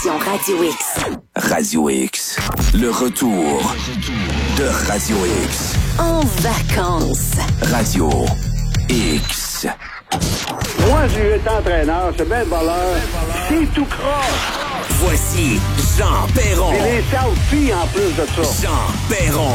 Radio X. Radio X. Le retour de Radio X. En vacances. Radio X. Moi, j'ai été entraîneur, c'est bien de valeur. C'est tout croche. Voici Jean Perron. Et les selfies en plus de ça. Jean Perron.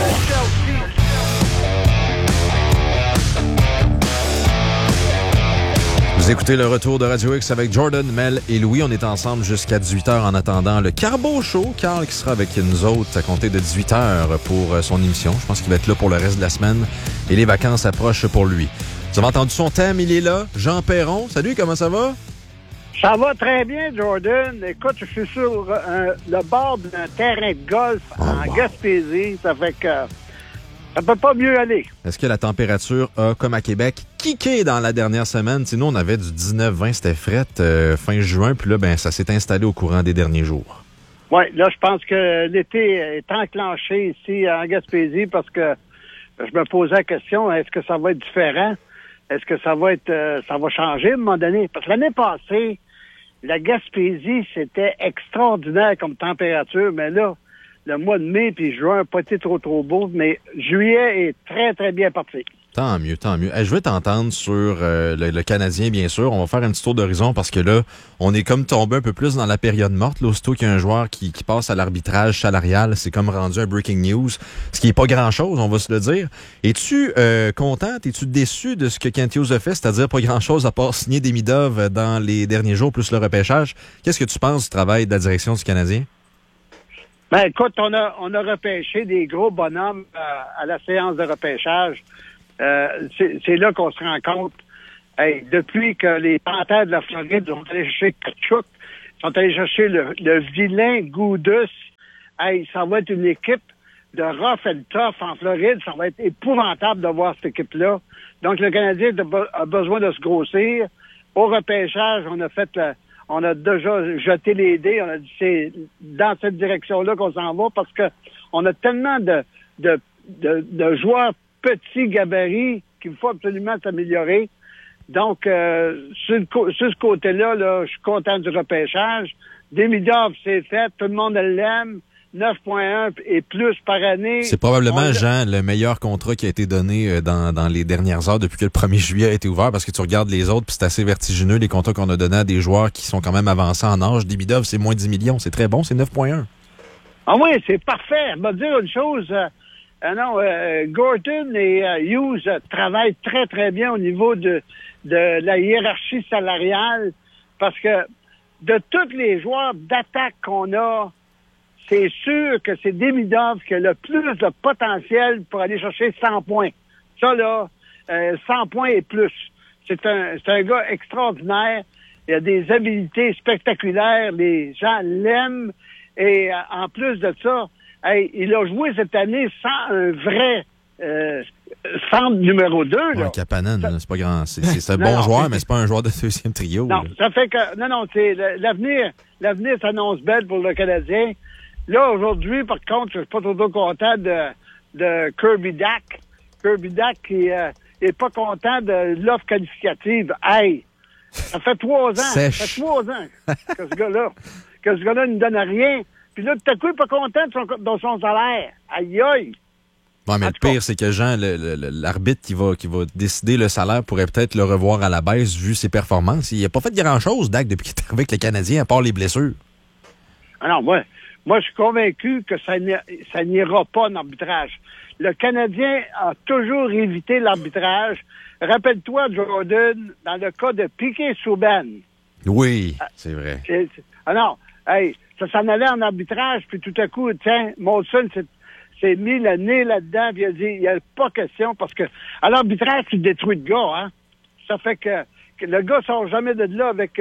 Vous écoutez le retour de Radio X avec Jordan, Mel et Louis. On est ensemble jusqu'à 18h en attendant le Carbo Show. Carl qui sera avec nous autres à compter de 18h pour son émission. Je pense qu'il va être là pour le reste de la semaine et les vacances approchent pour lui. Vous avez entendu son thème, il est là. Jean Perron. Salut, comment ça va? Ça va très bien, Jordan. Écoute, je suis sur le bord d'un terrain de golf en Gaspésie. Ça fait que ça peut pas mieux aller. Est-ce que la température a, comme à Québec, kické dans la dernière semaine? Sinon, on avait du 19-20, c'était fret fin juin, puis là, ben, ça s'est installé au courant des derniers jours. Oui, là, je pense que l'été est enclenché ici en Gaspésie parce que je me posais la question, est-ce que ça va être différent? Est-ce que ça va changer à un moment donné? Parce que l'année passée, la Gaspésie, c'était extraordinaire comme température, mais là, le mois de mai puis juin, pas été trop beau, mais juillet est très, très bien parti. Tant mieux, tant mieux. Je veux t'entendre sur le Canadien, bien sûr. On va faire un petit tour d'horizon parce que là, on est comme tombé un peu plus dans la période morte. Là, aussitôt qu'il y a un joueur qui passe à l'arbitrage salarial, c'est comme rendu un breaking news, ce qui est pas grand-chose, on va se le dire. Es-tu content? Es-tu déçu de ce que Kent Hughes a fait, c'est-à-dire pas grand-chose à part signer Demidov dans les derniers jours, plus le repêchage? Qu'est-ce que tu penses du travail de la direction du Canadien? Ben, écoute, on a repêché des gros bonhommes à la séance de repêchage. C'est là qu'on se rend compte, depuis que les Panthères de la Floride sont allés chercher Tkachuk, sont allés chercher le vilain Goudus, ça va être une équipe de rough and tough en Floride. Ça va être épouvantable de voir cette équipe-là. Donc, le Canadien a besoin de se grossir. Au repêchage, on a déjà jeté les dés. On a dit c'est dans cette direction-là qu'on s'en va parce que on a tellement de joueurs petits gabarits qu'il faut absolument s'améliorer. Donc, sur ce côté-là, je suis content du repêchage. Demidov, c'est fait. Tout le monde l'aime. 9,1 et plus par année. C'est probablement, Jean, le meilleur contrat qui a été donné dans les dernières heures depuis que le 1er juillet a été ouvert, parce que tu regardes les autres, puis c'est assez vertigineux, les contrats qu'on a donnés à des joueurs qui sont quand même avancés en âge. Demidov, c'est moins 10 millions. C'est très bon, c'est 9,1. Ah oui, c'est parfait. Je vais te dire une chose. Gorton et Hughes travaillent très, très bien au niveau de la hiérarchie salariale, parce que de tous les joueurs d'attaque qu'on a, c'est sûr que c'est Demidov qui a le plus de potentiel pour aller chercher 100 points. Ça, là, 100 points et plus. C'est un gars extraordinaire. Il a des habilités spectaculaires. Les gens l'aiment. Et en plus de ça, il a joué cette année sans un vrai centre numéro 2. Ouais, Kapanen, c'est pas grand. C'est un bon joueur, mais c'est pas un joueur de deuxième trio. Non, ça fait que... Non, c'est l'avenir s'annonce belle pour le Canadien. Là, aujourd'hui, par contre, je suis pas trop content de Kirby Dach. Kirby Dach qui est pas content de l'offre qualificative. Ça fait 3 ans. Sèche. Ça fait 3 ans que ce gars-là ne donne rien. Puis là, tout à coup, il est pas content de son salaire. Aïe, aïe. Ouais, mais le pire, c'est que Jean, l'arbitre qui va décider le salaire pourrait peut-être le revoir à la baisse vu ses performances. Il n'a pas fait grand-chose, Dach, depuis qu'il est arrivé avec les Canadiens, à part les blessures. Ah non, moi, je suis convaincu que ça n'ira pas en arbitrage. Le Canadien a toujours évité l'arbitrage. Rappelle-toi, Jordan, dans le cas de Piquet-Souban. Oui, c'est vrai. Ça s'en allait en arbitrage, puis tout à coup, tiens, Molson s'est mis le nez là-dedans, puis il a dit, il n'y a pas question, parce que à l'arbitrage, tu détruis le gars, hein. Ça fait que le gars sort jamais de là avec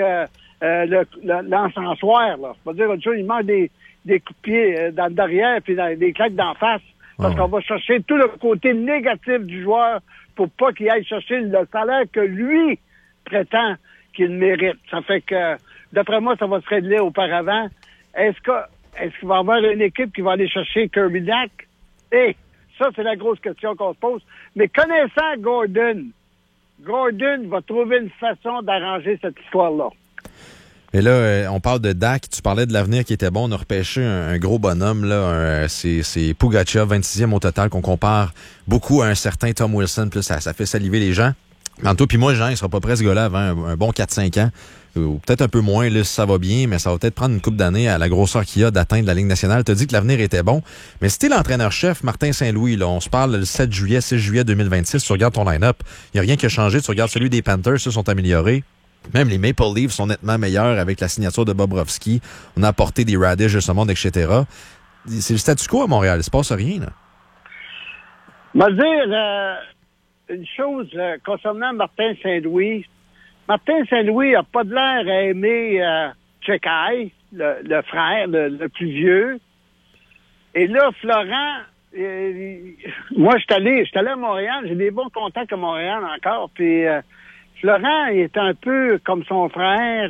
l'encensoir, là. Je veux dire, autre chose, il mange des coups de pied dans le derrière, puis des claques d'en face, parce qu'on va chercher tout le côté négatif du joueur pour pas qu'il aille chercher le salaire que lui prétend qu'il mérite. Ça fait que, d'après moi, ça va se régler auparavant. Est-ce qu'il va y avoir une équipe qui va aller chercher Kirby Dach? Ça, c'est la grosse question qu'on se pose. Mais connaissant Gordon va trouver une façon d'arranger cette histoire-là. Mais là, on parle de Dak. Tu parlais de l'avenir qui était bon. On a repêché un gros bonhomme. Là, c'est Pugachev, 26e au total, qu'on compare beaucoup à un certain Tom Wilson. Puis là, ça fait saliver les gens. Tantôt, puis moi, Jean, il sera pas prêt ce gars-là avant un bon 4-5 ans. Ou peut-être un peu moins, là, si ça va bien, mais ça va peut-être prendre une couple d'années à la grosseur qu'il y a d'atteindre la Ligue nationale. Tu as dit que l'avenir était bon. Mais si t'es l'entraîneur-chef, Martin Saint-Louis, là, on se parle le 6 juillet 2026, tu regardes ton line-up, il n'y a rien qui a changé. Tu regardes celui des Panthers, ceux sont améliorés. Même les Maple Leafs sont nettement meilleurs avec la signature de Bobrovsky. On a apporté des Radish de ce monde, etc. C'est le statu quo à Montréal. Il se passe rien, là. Je vais dire une chose concernant Martin Saint-Louis. Martin Saint-Louis n'a pas de l'air à aimer Chekai, le frère, le plus vieux. Et là, Florent, moi, je suis allé à Montréal, j'ai des bons contacts à Montréal encore, puis Florent est un peu comme son frère.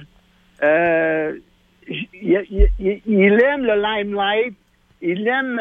Il aime le limelight, il aime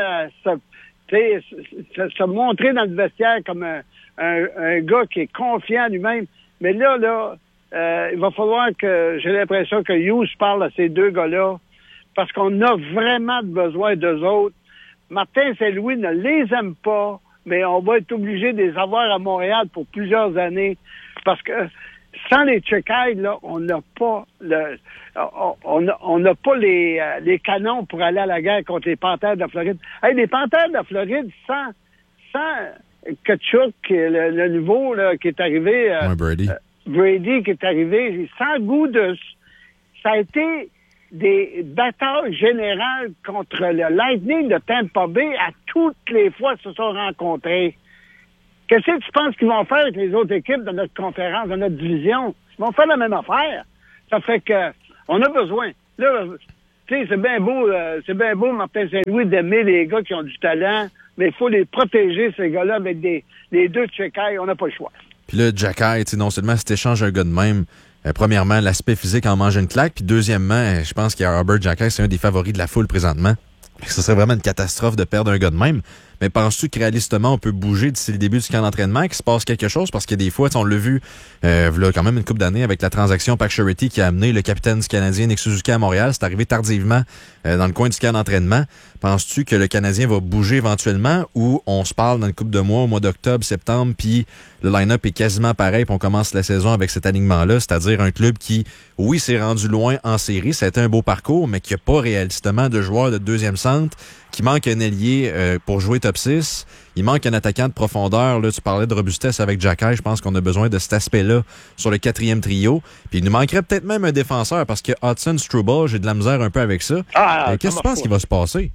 se montrer dans le vestiaire comme un gars qui est confiant lui-même. Mais là, il va falloir que, j'ai l'impression que Hughes parle à ces deux gars-là, parce qu'on a vraiment besoin d'eux autres. Martin Saint-Louis ne les aime pas, mais on va être obligé de les avoir à Montréal pour plusieurs années, parce que sans les Chekai, là, on n'a pas on n'a pas les canons pour aller à la guerre contre les Panthères de la Floride. Hey, les Panthères de la Floride, sans Kachuk, le nouveau là, qui est arrivé, Brady qui est arrivé, sans goût de... Ça a été des batailles générales contre le Lightning de Tampa Bay à toutes les fois qu'ils se sont rencontrés. Qu'est-ce que tu penses qu'ils vont faire avec les autres équipes de notre conférence, de notre division? Ils vont faire la même affaire. Ça fait que on a besoin. Là, tu sais, c'est bien beau, Martin Saint-Louis, d'aimer les gars qui ont du talent, mais il faut les protéger, ces gars-là, avec les deux Chekai. On n'a pas le choix. Puis là, Jacky, non seulement si t'échanges un gars de même, premièrement, l'aspect physique en mange une claque, puis deuxièmement, je pense qu'il y a Robert Jacky, c'est un des favoris de la foule présentement. Ce serait vraiment une catastrophe de perdre un gars de même. Mais penses-tu que réalistement, on peut bouger d'ici le début du camp d'entraînement, qu'il se passe quelque chose? Parce que des fois, on l'a vu là, quand même une couple d'années avec la transaction Pacioretty qui a amené le capitaine du Canadien Nick Suzuki à Montréal. C'est arrivé tardivement dans le coin du camp d'entraînement. Penses-tu que le Canadien va bouger éventuellement ou on se parle dans une couple de mois, au mois d'octobre, septembre, puis le line-up est quasiment pareil, puis on commence la saison avec cet alignement-là, c'est-à-dire un club qui, oui, s'est rendu loin en série, ça a été un beau parcours, mais qui n'a pas réalistement de joueurs de deuxième centre, qui manque un ailier pour jouer top 6. Il manque un attaquant de profondeur. Là, tu parlais de robustesse avec Jacky. Je pense qu'on a besoin de cet aspect-là sur le quatrième trio. Puis il nous manquerait peut-être même un défenseur parce que Hudson Struble, j'ai de la misère un peu avec ça. Qu'est-ce que tu penses qu'il va se passer?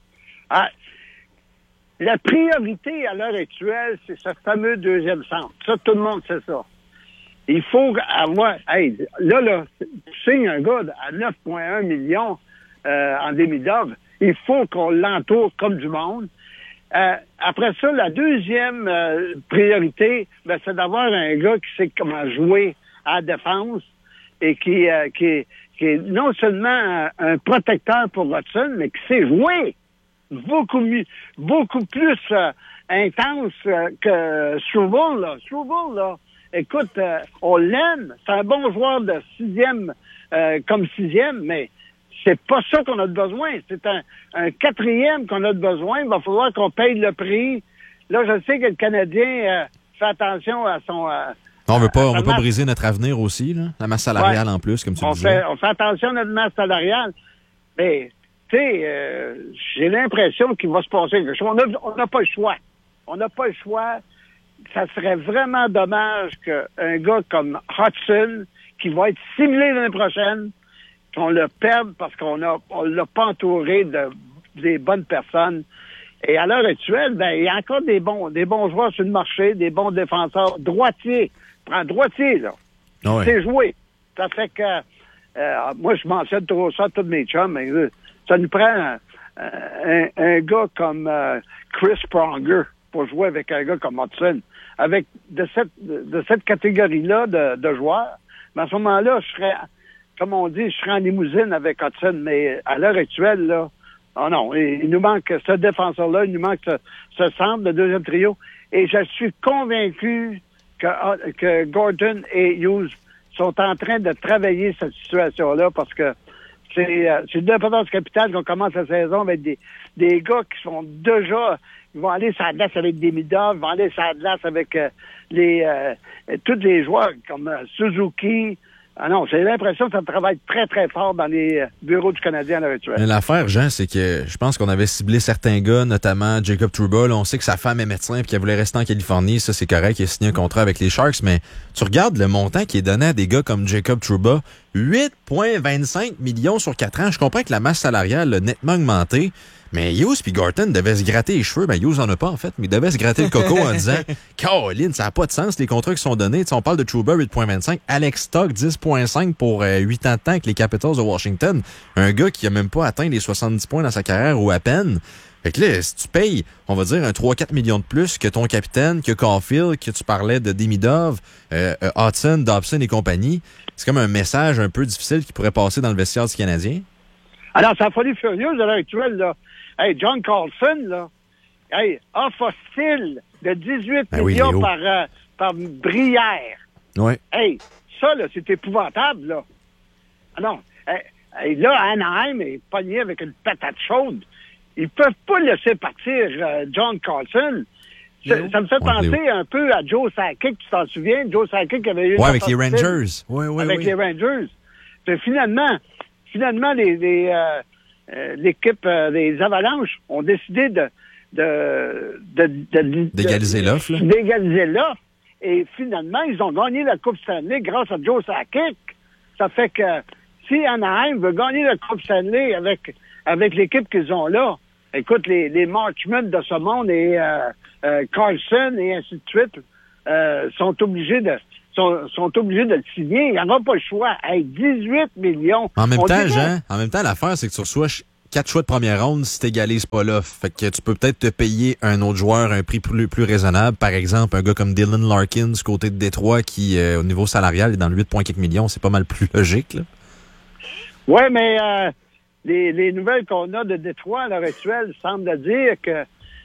La priorité à l'heure actuelle, c'est ce fameux deuxième centre. Ça, tout le monde sait ça. Il faut avoir... Hey, là, tu signes un gars à 9,1 millions en demi-d'œuvre. Il faut qu'on l'entoure comme du monde. Après ça, la deuxième priorité, c'est d'avoir un gars qui sait comment jouer à la défense et qui est non seulement un protecteur pour Hudson, mais qui sait jouer beaucoup plus intense que Struble. Struble, là, écoute, on l'aime. C'est un bon joueur de sixième comme sixième, mais c'est pas ça qu'on a de besoin. C'est un quatrième qu'on a de besoin. Il va falloir qu'on paye le prix. Là, je sais que le Canadien fait attention à son... on veut pas briser notre avenir aussi, là. La masse salariale en plus, comme tu disais. On fait attention à notre masse salariale. Mais, tu sais, j'ai l'impression qu'il va se passer quelque chose. On n'a pas le choix. On n'a pas le choix. Ça serait vraiment dommage qu'un gars comme Hudson, qui va être simulé l'année prochaine, qu'on le perde parce qu'on l'a pas entouré des bonnes personnes. Et à l'heure actuelle, il y a encore des bons joueurs sur le marché, des bons défenseurs droitiers. Prends droitier, là. Ouais. C'est joué. Ça fait que moi, je mentionne trop ça à tous mes chums, mais ça nous prend un gars comme Chris Pronger pour jouer avec un gars comme Hudson. Avec de cette catégorie-là de joueurs, mais à ce moment-là, je serais... Comme on dit, je serais en limousine avec Hudson, mais à l'heure actuelle, là, oh non, il nous manque ce défenseur-là, il nous manque ce centre de deuxième trio. Et je suis convaincu que Gordon et Hughes sont en train de travailler cette situation-là parce que c'est de l'importance capitale qu'on commence la saison avec des gars qui sont déjà... Ils vont aller sur la glace avec Demidov, ils vont aller sur la glace avec tous les joueurs comme Suzuki. Ah non, j'ai l'impression que ça travaille très, très fort dans les bureaux du Canadien à l'heure actuelle. Mais l'affaire, Jean, c'est que je pense qu'on avait ciblé certains gars, notamment Jacob Trouba. Là, on sait que sa femme est médecin et qu'elle voulait rester en Californie. Ça, c'est correct. Il a signé un contrat avec les Sharks. Mais tu regardes le montant qui est donné à des gars comme Jacob Trouba. 8,25 millions sur 4 ans. Je comprends que la masse salariale a nettement augmenté. Mais Hughes puis Gorton devaient se gratter les cheveux. Ben, Hughes en a pas, en fait, mais il devait se gratter le coco en disant « Caroline, ça n'a pas de sens, les contrats qui sont donnés. » On parle de Trouba, 8,25. Alex Stock, 10,5 pour 8 ans de temps avec les Capitals de Washington. Un gars qui a même pas atteint les 70 points dans sa carrière ou à peine. Fait que là, si tu payes, on va dire, un 3-4 millions de plus que ton capitaine, que Caulfield, que tu parlais de Demidov, Hudson, Dobson et compagnie, c'est comme un message un peu difficile qui pourrait passer dans le vestiaire du Canadien. Alors, ça a folie furieuse à l'heure actuelle, là. Hey, John Carlson, là, hey, offre hostile de 18 millions par Brière. Ouais. Hey, ça, là, c'est épouvantable, là. Ah non. Hey, là, Anaheim est pogné avec une patate chaude. Ils peuvent pas laisser partir John Carlson. Ça me fait penser un peu à Joe Sakic, tu t'en souviens? Joe Sakic avait eu... Ouais, avec les Rangers. Avec les Rangers. Puis finalement, l'équipe des Avalanches ont décidé d'égaliser l'offre. D'égaliser l'offre. Et finalement, ils ont gagné la Coupe Stanley grâce à Joe Sakic. Ça fait que si Anaheim veut gagner la Coupe Stanley avec l'équipe qu'ils ont là, écoute, les Marchment de ce monde et Carlson et ainsi de suite sont obligés de le signer. Il n'y en a pas le choix. Hey, 18 millions. En même temps, Jean, l'affaire, c'est que tu reçois 4 choix de première ronde si tu n'égalises pas l'offre. Fait que tu peux peut-être te payer un autre joueur un prix plus raisonnable. Par exemple, un gars comme Dylan Larkin du côté de Détroit qui, au niveau salarial, est dans le 8,4 millions. C'est pas mal plus logique, là. Oui, mais les nouvelles qu'on a de Détroit à l'heure actuelle semblent dire que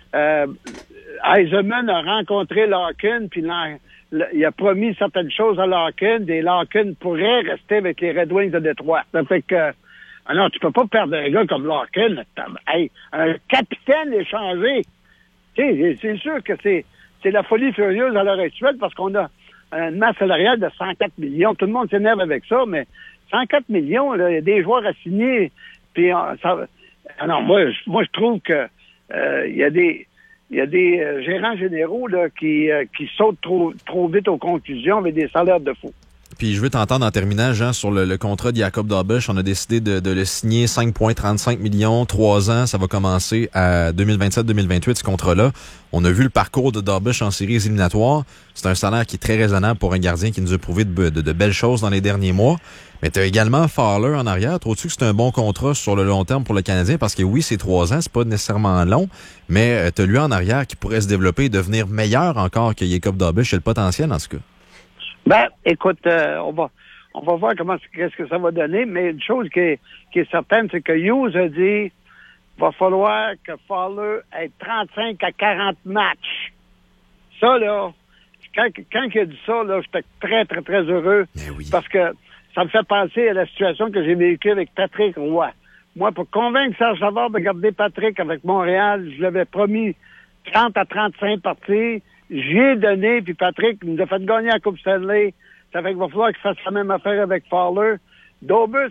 Eisenman a rencontré Larkin, puis il a promis certaines choses à Larkin, et Larkin pourrait rester avec les Red Wings de Détroit. Ça fait que, alors, tu peux pas perdre un gars comme Larkin. Hey, un capitaine échangé. C'est sûr que c'est la folie furieuse à l'heure actuelle parce qu'on a une masse salariale de 104 millions. Tout le monde s'énerve avec ça, mais 104 millions, là, il y a des joueurs à signer. Puis, alors, moi, je trouve que il y a des gérants généraux là, qui sautent trop vite aux conclusions avec des salaires de fou. Puis je veux t'entendre en terminant, Jean, sur le contrat de Jacob Dobbusch. On a décidé de le signer 5,35 millions, 3 ans. Ça va commencer à 2027-2028, ce contrat-là. On a vu le parcours de Dobbusch en séries éliminatoires. C'est un salaire qui est très raisonnable pour un gardien qui nous a prouvé de belles choses dans les derniers mois. Mais tu as également Fowler en arrière. Trouves-tu que c'est un bon contrat sur le long terme pour le Canadien? Parce que oui, c'est 3 ans, c'est pas nécessairement long, mais tu as lui en arrière qui pourrait se développer et devenir meilleur encore que Jacob Dobbusch. Il a le potentiel, en tout cas. Ben, écoute, on va voir qu'est-ce que ça va donner, mais une chose qui est certaine, c'est que Hughes a dit va falloir que Fowler ait 35 à 40 matchs. Ça, là, quand il a dit ça, là, j'étais très, très, très heureux. Oui. Parce que ça me fait penser à la situation que j'ai vécue avec Patrick Roy. Moi, pour convaincre Serge Savard de garder Patrick avec Montréal, je lui avais promis 30 à 35 parties. J'y ai donné, puis Patrick nous a fait gagner la Coupe Stanley. Ça fait qu'il va falloir qu'il fasse la même affaire avec Fowler. Dobbusch,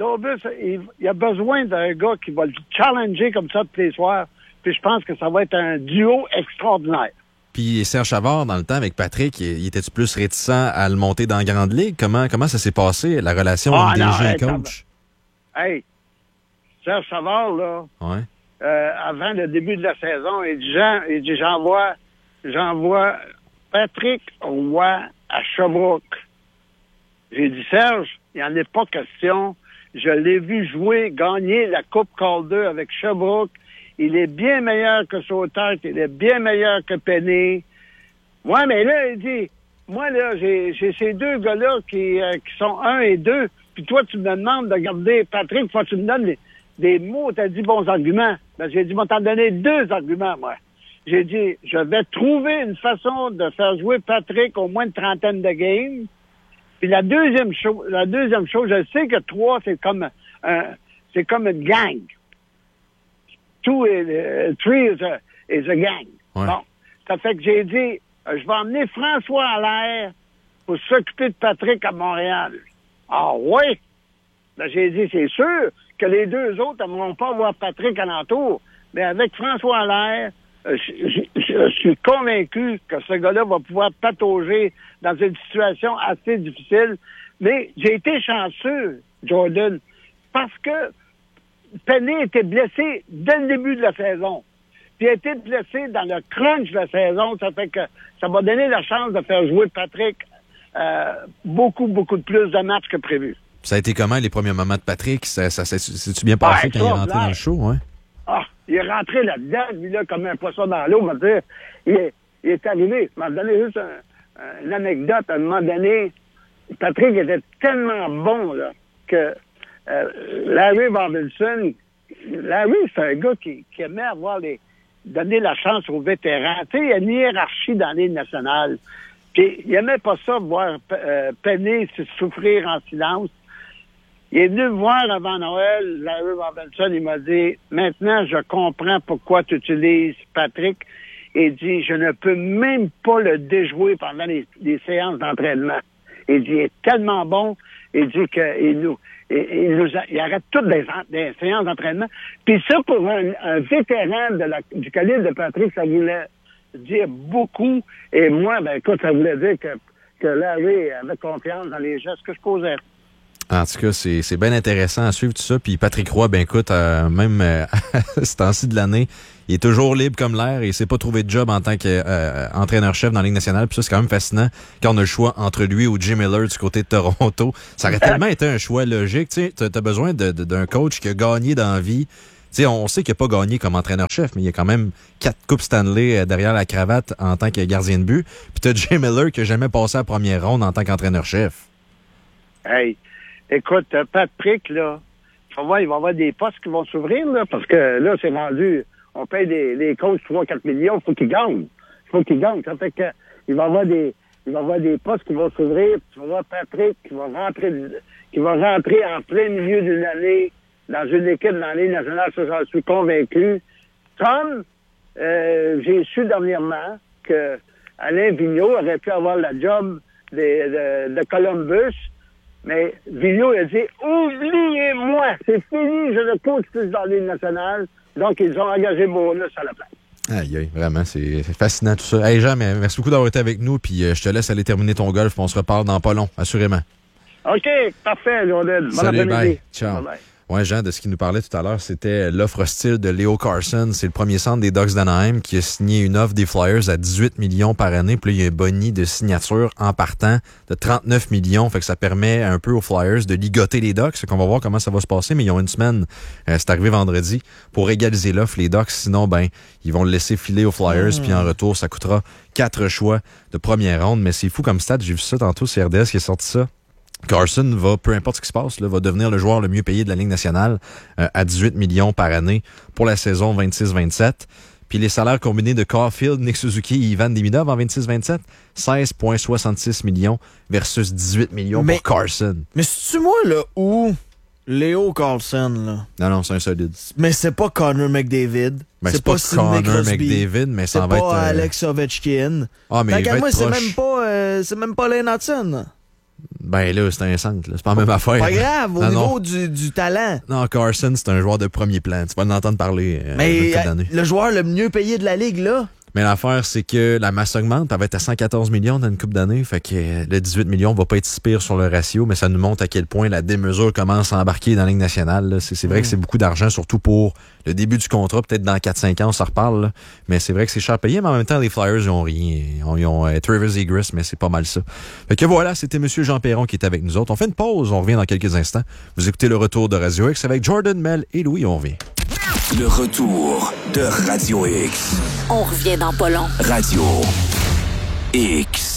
il a besoin d'un gars qui va le challenger comme ça tous les soirs. Puis je pense que ça va être un duo extraordinaire. Puis Serge Savard, dans le temps, avec Patrick, il était-tu plus réticent à le monter dans la Grande Ligue? Comment ça s'est passé, la relation entre DG et coach? Hey, Serge Savard, là, ouais. Avant le début de la saison, il dit j'envoie Patrick Roy à Sherbrooke. J'ai dit, Serge, il n'y en est pas question. Je l'ai vu jouer, gagner la Coupe Calder avec Sherbrooke. Il est bien meilleur que Sauter, il est bien meilleur que Penny. Ouais, mais là, il dit, moi, là, j'ai ces deux gars-là qui sont 1 et 2, puis toi, tu me demandes de garder Patrick, faut que tu me donnes des mots, t'as dit bons arguments. Ben, j'ai dit, moi, t'en donner 2 arguments, moi. J'ai dit, je vais trouver une façon de faire jouer Patrick au moins une trentaine de games. Puis la deuxième chose, je sais que 3, c'est comme une gang. 3 is a gang. Ouais. Bon. Ça fait que j'ai dit, je vais emmener François Allaire pour s'occuper de Patrick à Montréal. Ah oui? Ben, j'ai dit, c'est sûr que les deux autres n'aimeront pas voir Patrick alentour. Mais avec François Allaire, je suis convaincu que ce gars-là va pouvoir patauger dans une situation assez difficile. Mais j'ai été chanceux, Jordan, parce que Penny était blessé dès le début de la saison. Puis il a été blessé dans le crunch de la saison. Ça fait que ça m'a donné la chance de faire jouer Patrick beaucoup de plus de matchs que prévu. Ça a été comment les premiers moments de Patrick? C'est-tu bien passé quand il est rentré dans le show? Ouais? Ah, il est rentré là-dedans, lui, là, comme un poisson dans l'eau. Il est arrivé. Je m'en donné juste une anecdote. À un moment donné, Patrick était tellement bon là, que Larry Robinson, Larry, c'est un gars qui aimait donner la chance aux vétérans. Tu sais, il y a une hiérarchie dans les nationales. Puis, il aimait pas ça, voir peiner, souffrir en silence. Il est venu me voir avant Noël, Larry Robinson, il m'a dit, maintenant, je comprends pourquoi tu utilises Patrick. Il dit, je ne peux même pas le déjouer pendant les séances d'entraînement. Il dit, il est tellement bon. Il dit il arrête toutes les séances d'entraînement. Puis ça, pour un vétéran du calibre de Patrick, ça voulait dire beaucoup. Et moi, ben écoute, ça voulait dire que Larry avait confiance dans les gestes que je posais. En tout cas, c'est bien intéressant à suivre tout ça. Puis Patrick Roy, ben écoute, même ce temps-ci de l'année, il est toujours libre comme l'air et il s'est pas trouvé de job en tant qu'entraîneur-chef dans la Ligue nationale. Puis ça, c'est quand même fascinant quand on a le choix entre lui ou Jim Miller du côté de Toronto. Ça aurait tellement été un choix logique. Tu sais, t'as besoin d'un coach qui a gagné dans la vie. Tu sais, on sait qu'il n'a pas gagné comme entraîneur-chef, mais il y a quand même 4 coupes Stanley derrière la cravate en tant que gardien de but. Puis t'as Jim Miller qui n'a jamais passé à la première ronde en tant qu'entraîneur-chef. Hey, écoute, Patrick, là, tu vas voir, il va y avoir des postes qui vont s'ouvrir, là, parce que là, c'est rendu, on paye des coachs 3-4 millions, il faut qu'ils gagnent. Ça fait que il va y avoir des postes qui vont s'ouvrir. Tu vas voir Patrick qui va rentrer en plein milieu d'une année dans une équipe dans la Ligue nationale, ça, j'en suis convaincu. Comme j'ai su dernièrement que Alain Vigneault aurait pu avoir la job de Columbus, mais Vigneault a dit « Oubliez-moi, c'est fini, je ne coach plus dans la Ligue nationale. » Donc, ils ont engagé Bourneuf à la place. Aïe, vraiment, c'est fascinant tout ça. Hey Jean, merci beaucoup d'avoir été avec nous, puis je te laisse aller terminer ton golf, puis on se reparle dans pas long, assurément. OK, parfait, Jordan. Salut, bye. Ciao. Bye. Ouais, Jean, de ce qu'il nous parlait tout à l'heure, c'était l'offre hostile de Leo Carlsson. C'est le premier centre des Ducks d'Anaheim qui a signé une offre des Flyers à 18 millions par année. Puis là, il y a un boni de signature en partant de 39 millions. Fait que ça permet un peu aux Flyers de ligoter les Ducks. Fait qu'on va voir comment ça va se passer. Mais ils ont une semaine, c'est arrivé vendredi, pour égaliser l'offre, les Ducks. Sinon, ben, ils vont le laisser filer aux Flyers. Puis en retour, ça coûtera 4 choix de première ronde. Mais c'est fou comme stat. J'ai vu ça tantôt, c'est RDS qui a sorti ça. Carlson va, peu importe ce qui se passe, là, va devenir le joueur le mieux payé de la Ligue nationale à 18 millions par année pour la saison 26-27. Puis les salaires combinés de Caulfield, Nick Suzuki et Ivan Demidov en 26-27, 16,66 millions versus 18 millions pour Carlson. Mais c'est-tu moi, là, où Leo Carlson, là? Non, c'est un solide. Mais c'est pas Connor McDavid. Ben, c'est pas Sidney Connor Crosby. McDavid, mais ça va être... C'est pas Alex Ovechkin. Ah, mais il va être moi, proche. c'est même pas Lane Hudson. Ben là, c'est un centre. C'est pas la même affaire. Pas grave, au niveau du talent. Non, Carlson, c'est un joueur de premier plan. Tu vas en entendre parler. Mais le joueur le mieux payé de la Ligue, là. Mais l'affaire, c'est que la masse augmente. Elle va être à 114 millions dans une couple d'années. Fait que le 18 millions va pas être si pire sur le ratio, mais ça nous montre à quel point la démesure commence à embarquer dans la Ligue nationale. Là. C'est vrai que c'est beaucoup d'argent, surtout pour le début du contrat. Peut-être dans 4-5 ans, on s'en reparle. Là. Mais c'est vrai que c'est cher payé, mais en même temps, les Flyers, ils ont rien. Ils ont Travis Egris, mais c'est pas mal ça. Fait que voilà, c'était M. Jean Perron qui était avec nous autres. On fait une pause, on revient dans quelques instants. Vous écoutez le retour de Radio X avec Jordan, Mel et Louis, on revient. Le retour de Radio X. On revient dans pas long. Radio X.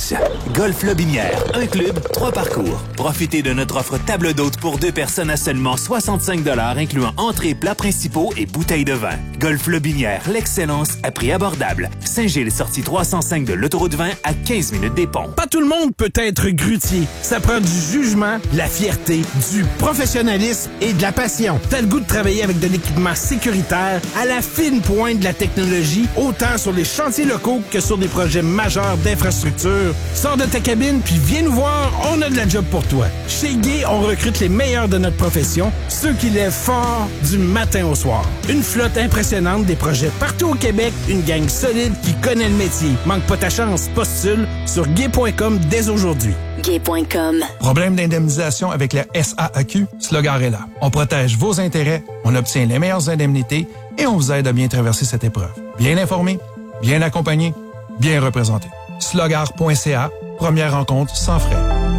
X. Golf Lobinière, un club, 3 parcours. Profitez de notre offre table d'hôte pour 2 personnes à seulement 65 $, incluant entrées, plats principaux et bouteilles de vin. Golf Lobinière, l'excellence à prix abordable. Saint-Gilles, sortie 305 de l'autoroute 20 à 15 minutes des ponts. Pas tout le monde peut être grutier. Ça prend du jugement, de la fierté, du professionnalisme et de la passion. T'as le goût de travailler avec de l'équipement sécuritaire à la fine pointe de la technologie, autant sur les chantiers locaux que sur des projets majeurs d'infrastructure. Sors de ta cabine puis viens nous voir, on a de la job pour toi. Chez Guy, on recrute les meilleurs de notre profession, ceux qui lèvent fort du matin au soir. Une flotte impressionnante, des projets partout au Québec, une gang solide qui connaît le métier. Manque pas ta chance, postule sur gay.com dès aujourd'hui. Gay.com. Problème d'indemnisation avec la SAAQ? Slogar est là. On protège vos intérêts, on obtient les meilleures indemnités et on vous aide à bien traverser cette épreuve. Bien informé, bien accompagné, bien représenté. Slogar.ca, première rencontre sans frais.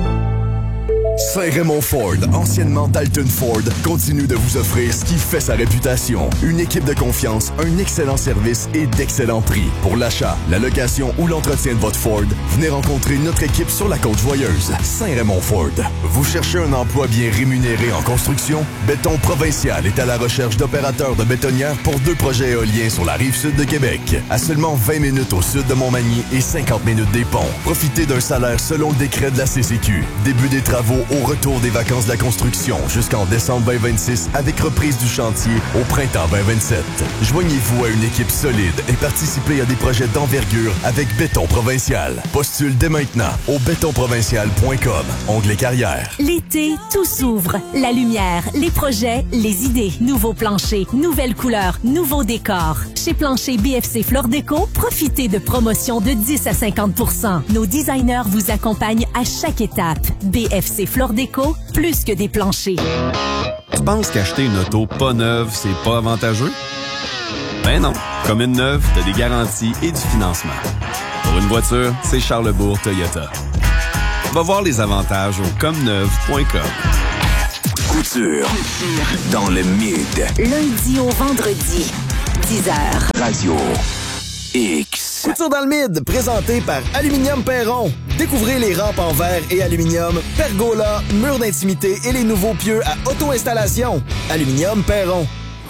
Saint-Raymond Ford, anciennement Dalton Ford, continue de vous offrir ce qui fait sa réputation. Une équipe de confiance, un excellent service et d'excellents prix. Pour l'achat, la location ou l'entretien de votre Ford, venez rencontrer notre équipe sur la Côte-Joyeuse. Saint-Raymond Ford. Vous cherchez un emploi bien rémunéré en construction? Béton Provincial est à la recherche d'opérateurs de bétonnières pour 2 projets éoliens sur la rive-sud de Québec. À seulement 20 minutes au sud de Montmagny et 50 minutes des ponts. Profitez d'un salaire selon le décret de la CCQ. Début des travaux au retour des vacances de la construction jusqu'en décembre 2026 avec reprise du chantier au printemps 2027. Joignez-vous à une équipe solide et participez à des projets d'envergure avec Béton Provincial. Postule dès maintenant au bétonprovincial.com. Onglet carrière. L'été, tout s'ouvre. La lumière, les projets, les idées. Nouveaux planchers, nouvelles couleurs, nouveaux décors. Chez Plancher BFC Flore Déco, profitez de promotions de 10 à 50%. Nos designers vous accompagnent à chaque étape. BFC Flore Déco, plus que des planchers. Tu penses qu'acheter une auto pas neuve, c'est pas avantageux? Ben non. Comme une neuve, t'as des garanties et du financement. Pour une voiture, c'est Charlebourg Toyota. Va voir les avantages au comneuve.com. Couture. Dans le mid. Lundi au vendredi, 10h. Radio X. Couture dans le mid, présenté par Aluminium Perron. Découvrez les rampes en verre et aluminium, pergola, murs d'intimité et les nouveaux pieux à auto-installation. Aluminium Perron.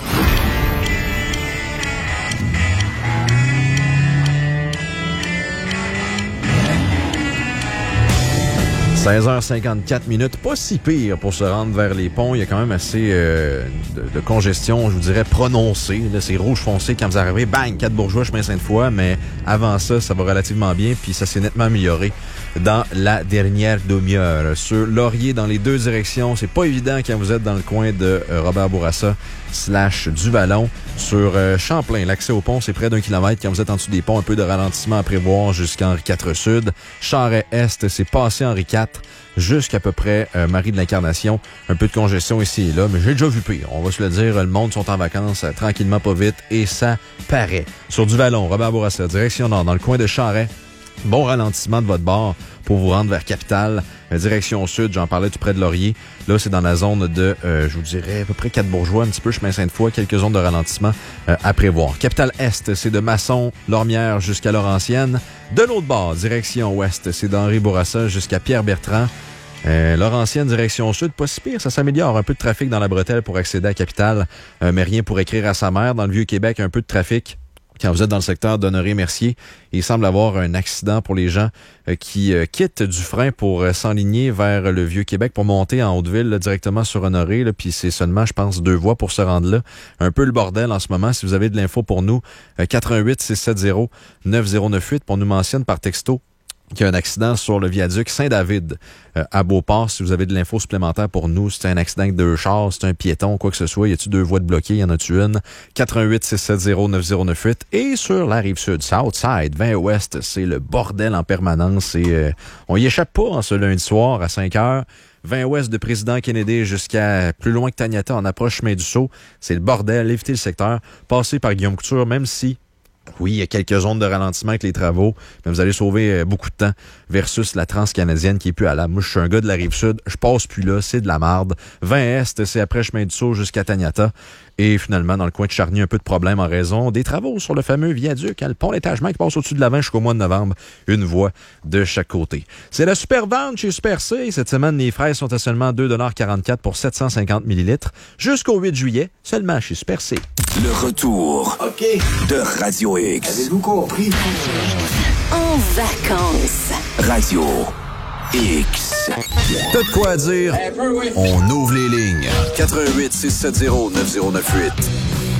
– 16h54, pas si pire pour se rendre vers les ponts. Il y a quand même assez de congestion, je vous dirais, prononcée. Là, c'est rouge foncé quand vous arrivez, bang, 4 Bourgeois, chemin Sainte-Foy. Mais avant ça, ça va relativement bien, puis ça s'est nettement amélioré dans la dernière demi-heure. Sur Laurier, dans les 2 directions, c'est pas évident quand vous êtes dans le coin de Robert Bourassa / du Vallon. Sur Champlain, l'accès au pont, c'est près d'1 kilomètre. Quand vous êtes en dessous des ponts, un peu de ralentissement à prévoir jusqu'à Henri IV Sud. Charest-Est, c'est passé Henri IV jusqu'à peu près Marie de l'Incarnation. Un peu de congestion ici et là, mais j'ai déjà vu pire. On va se le dire, le monde sont en vacances tranquillement, pas vite, et ça paraît. Sur du Vallon, Robert Bourassa, direction nord, dans le coin de Charest. Bon ralentissement de votre bord pour vous rendre vers Capitale. Direction sud, j'en parlais tout près de Laurier. Là, c'est dans la zone de, je vous dirais, à peu près 4 Bourgeois, un petit peu chemin Sainte-Foy, quelques zones de ralentissement à prévoir. Capitale-Est, c'est de Masson, Lormière jusqu'à Laurentienne. De l'autre bord, direction ouest, c'est d'Henri Bourassa jusqu'à Pierre-Bertrand. Laurentienne, direction sud, pas si pire, ça s'améliore. Un peu de trafic dans la bretelle pour accéder à Capitale, mais rien pour écrire à sa mère. Dans le Vieux-Québec, un peu de trafic. Quand vous êtes dans le secteur d'Honoré-Mercier, il semble avoir un accident pour les gens qui quittent Dufresne pour s'enligner vers le Vieux-Québec pour monter en Haute-Ville là, directement sur Honoré. Là, puis c'est seulement, je pense, 2 voies pour se rendre là. Un peu le bordel en ce moment. Si vous avez de l'info pour nous, 88-670-9098, on nous mentionne par texto qu'il y a un accident sur le viaduc Saint-David à Beauport. Si vous avez de l'info supplémentaire pour nous, c'est un accident avec 2 chars, c'est un piéton, quoi que ce soit. Y a-tu 2 voies de bloquées? Y en a-tu une? 88-670-9098. Et sur la Rive-Sud, Southside, 20 Ouest, c'est le bordel en permanence. Et on y échappe pas en ce lundi soir à 5h. 20 Ouest de Président Kennedy jusqu'à plus loin que Taniata en approche chemin du Sceau. C'est le bordel. Évitez le secteur. Passez par Guillaume Couture, même si oui, il y a quelques zones de ralentissement avec les travaux, mais vous allez sauver beaucoup de temps versus la Transcanadienne qui est plus à la. Moi, je suis un gars de la Rive-Sud, je passe plus là, c'est de la marde. 20 Est, c'est après chemin du Sceau jusqu'à Taniata. Et finalement, dans le coin de Charny, un peu de problème en raison des travaux sur le fameux viaduc, le pont d'étagement qui passe au-dessus de l'Avent jusqu'au mois de novembre. Une voie de chaque côté. C'est la super vente chez Super C. Cette semaine, les fraises sont à seulement 2,44 pour 750 ml. Jusqu'au 8 juillet, seulement chez Super C. Le retour de Radio X. Avez-vous compris? En vacances. Radio X. T'as de quoi dire? On ouvre les lignes. 88 670 9098.